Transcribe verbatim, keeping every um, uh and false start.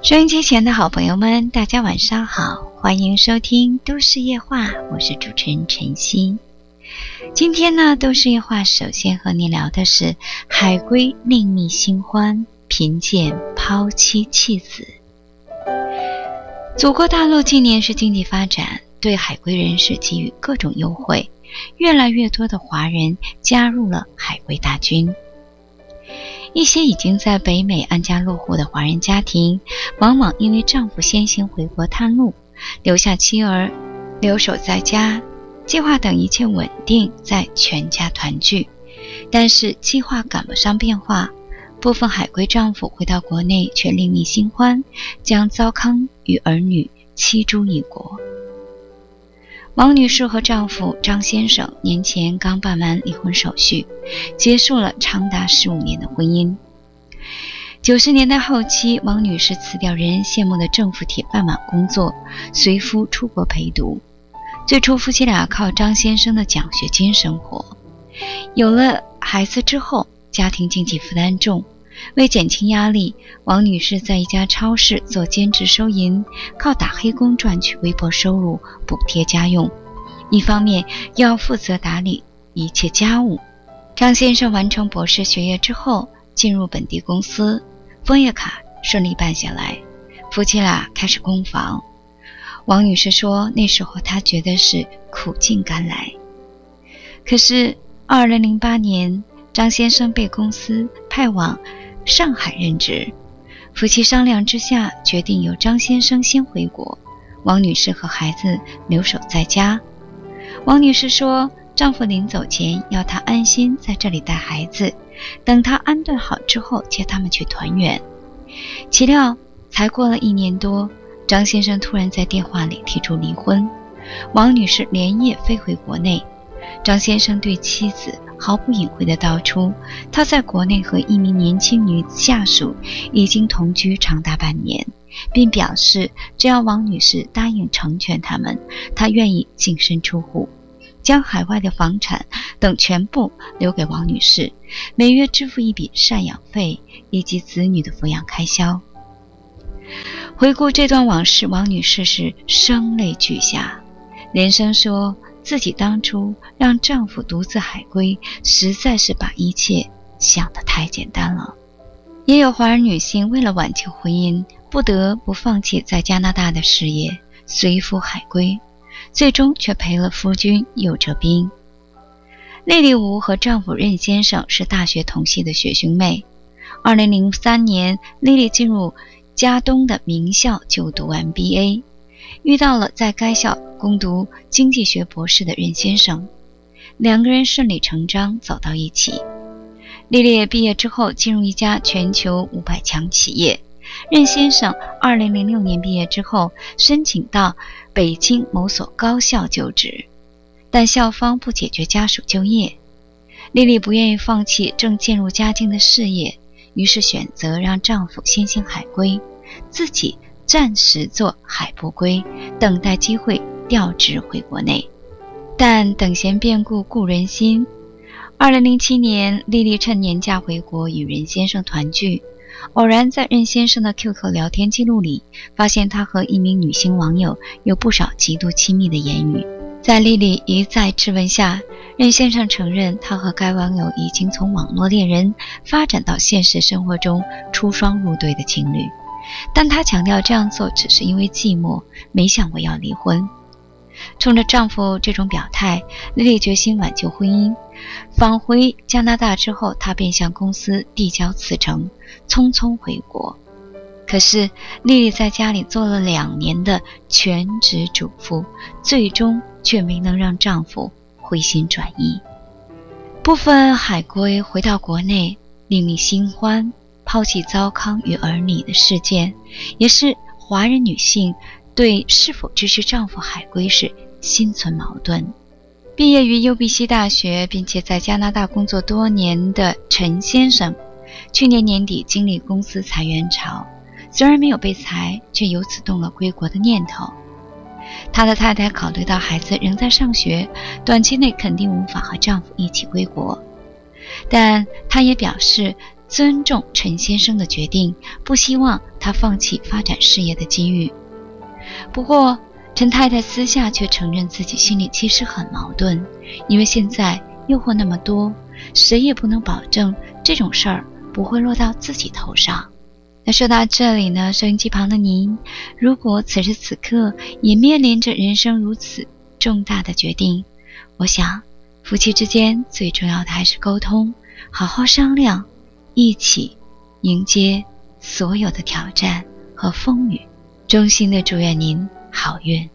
收音机前的好朋友们，大家晚上好，欢迎收听都市夜话，我是主持人晨曦。今天呢，都市夜话首先和你聊的是海归另觅新欢，贫贱抛妻弃子。祖国大陆近年是经济发展，对海归人士给予各种优惠，越来越多的华人加入了海归大军。一些已经在北美安家落户的华人家庭，往往因为丈夫先行回国探路，留下妻儿留守在家，计划等一切稳定再全家团聚。但是计划赶不上变化，部分海归丈夫回到国内却另觅新欢，将糟糠与儿女弃诸异国。王女士和丈夫张先生年前刚办完离婚手续，结束了长达十五年的婚姻。九十年代后期，王女士辞掉人人羡慕的政府铁饭碗工作，随夫出国陪读。最初夫妻俩靠张先生的奖学金生活。有了孩子之后，家庭经济负担重，为减轻压力，王女士在一家超市做兼职收银，靠打黑工赚取微薄收入补贴家用，一方面要负责打理一切家务。张先生完成博士学业之后，进入本地公司，枫叶卡顺利办下来，夫妻俩开始供房。王女士说，那时候她觉得是苦尽甘来。可是二零零八年，张先生被公司派往上海任职，夫妻商量之下，决定由张先生先回国，王女士和孩子留守在家。王女士说，丈夫临走前要她安心在这里带孩子，等她安顿好之后接他们去团圆。岂料才过了一年多，张先生突然在电话里提出离婚，王女士连夜飞回国内。张先生对妻子毫不隐晦地道出，他在国内和一名年轻女下属已经同居长达半年，并表示只要王女士答应成全他们，他愿意净身出户，将海外的房产等全部留给王女士，每月支付一笔赡养费以及子女的抚养开销。回顾这段往事，王女士是声泪俱下，连声说自己当初让丈夫独自海归，实在是把一切想得太简单了。也有华人女性为了挽救婚姻，不得不放弃在加拿大的事业，随夫海归，最终却赔了夫君又折兵。莉莉吴和丈夫任先生是大学同系的学兄妹。二零零三年，莉莉进入加东的名校就读 M B A， 遇到了在该校攻读经济学博士的任先生，两个人顺理成章走到一起。莉莉毕业之后进入一家全球五百强企业，任先生二零零六年毕业之后申请到北京某所高校就职，但校方不解决家属就业。莉莉不愿意放弃正渐入佳境的事业，于是选择让丈夫先行海归，自己暂时做海不归，等待机会调职回国内。但等闲变故故人心，二零零七年，莉莉趁年假回国与任先生团聚，偶然在任先生的 Q Q 聊天记录里发现他和一名女性网友有不少极度亲密的言语。在莉莉一再质问下，任先生承认他和该网友已经从网络恋人发展到现实生活中出双入对的情侣，但她强调这样做只是因为寂寞，没想过要离婚。冲着丈夫这种表态，莉莉决心挽救婚姻。返回加拿大之后，她便向公司递交辞呈，匆匆回国。可是莉莉在家里做了两年的全职主妇，最终却没能让丈夫回心转意。部分海归回到国内另觅新欢，抛弃糟糠与儿女的事件，也是华人女性对是否支持丈夫海归是心存矛盾。毕业于 U B C 大学并且在加拿大工作多年的陈先生，去年年底经历公司裁员潮，虽然没有被裁，却由此动了归国的念头。他的太太考虑到孩子仍在上学，短期内肯定无法和丈夫一起归国，但他也表示尊重陈先生的决定，不希望他放弃发展事业的机遇。不过陈太太私下却承认自己心里其实很矛盾，因为现在诱惑那么多，谁也不能保证这种事儿不会落到自己头上。那说到这里呢，收音机旁的您，如果此时此刻也面临着人生如此重大的决定，我想夫妻之间最重要的还是沟通，好好商量，一起迎接所有的挑战和风雨。衷心的祝愿您好运。